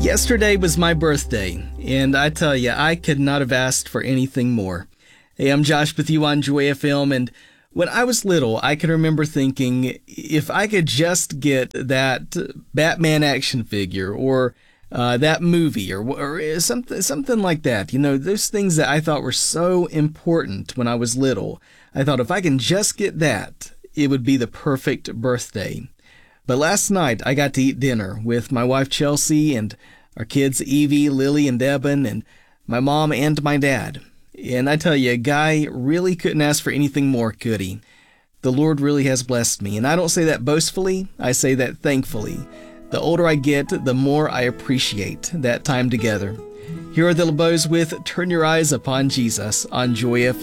Yesterday was my birthday, and I tell you, I could not have asked for anything more. Hey, I'm Josh with you on Joy FM, and when I was little, I can remember thinking, if I could just get that Batman action figure, or that movie, or something like that. You know, those things that I thought were so important when I was little. I thought if I can just get that, it would be the perfect birthday. But last night, I got to eat dinner with my wife Chelsea and our kids Evie, Lily, and Devin, and my mom and my dad. And I tell you, a guy really couldn't ask for anything more, could he? The Lord really has blessed me, and I don't say that boastfully, I say that thankfully. The older I get, the more I appreciate that time together. Here are the LeBeaus with Turn Your Eyes Upon Jesus on Joy FM.